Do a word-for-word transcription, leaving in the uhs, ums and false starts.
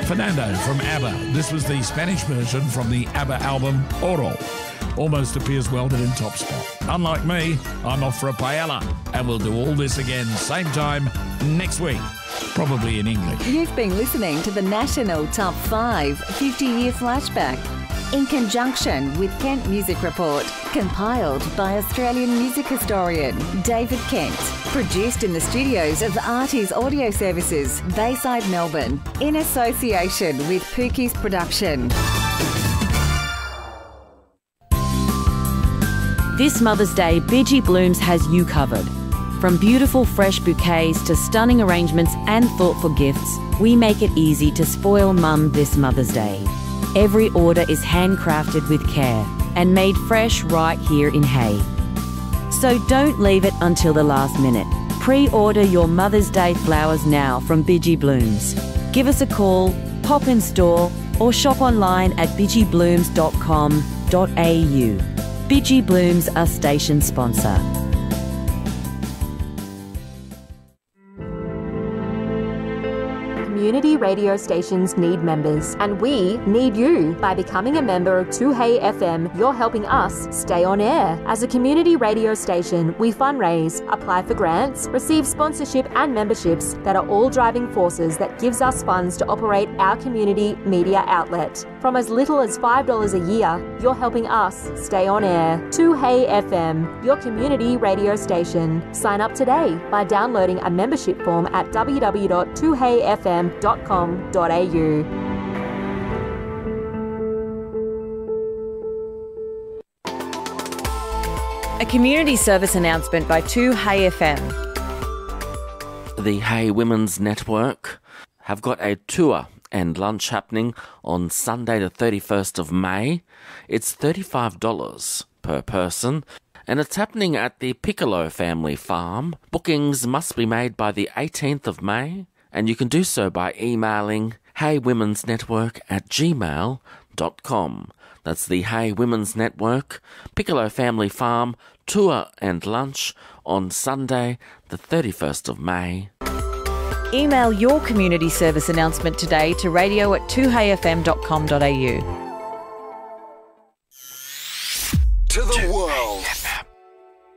Fernando from ABBA. This was the Spanish version from the ABBA album Oro. Almost appears welded in top spot. Unlike me, I'm off for a paella, and we'll do all this again same time next week, probably in English. You've been listening to the National Top five fifty-year Flashback in conjunction with Kent Music Report, compiled by Australian music historian David Kent. Produced in the studios of Artie's Audio Services, Bayside, Melbourne, in association with Pookie's Production. This Mother's Day, Bidgie Blooms has you covered. From beautiful fresh bouquets to stunning arrangements and thoughtful gifts, we make it easy to spoil Mum this Mother's Day. Every order is handcrafted with care and made fresh right here in Hay. So don't leave it until the last minute. Pre-order your Mother's Day flowers now from Bidgie Blooms. Give us a call, pop in store, or shop online at bidgie blooms dot com dot a u. Bidgie Blooms, a station sponsor. Community radio stations need members, and we need you. By becoming a member of two Hey F M, you're helping us stay on air. As a community radio station, we fundraise, apply for grants, receive sponsorship and memberships that are all driving forces that gives us funds to operate our community media outlet. From as little as five dollars a year, you're helping us stay on air. two Hey F M, your community radio station. Sign up today by downloading a membership form at w w w dot two hey f m dot com dot a u. A community service announcement by two Hey F M. The Hey Women's Network have got a tour and lunch happening on Sunday the thirty-first of May. It's thirty-five dollars per person, and it's happening at the Piccolo family farm. Bookings must be made by the eighteenth of May, and you can do so by emailing hey women's network at gmail dot com. That's the Hey Women's Network, Piccolo Family Farm, tour and lunch on Sunday the thirty-first of May. Email your community service announcement today to radio at two hey f m dot com dot a u.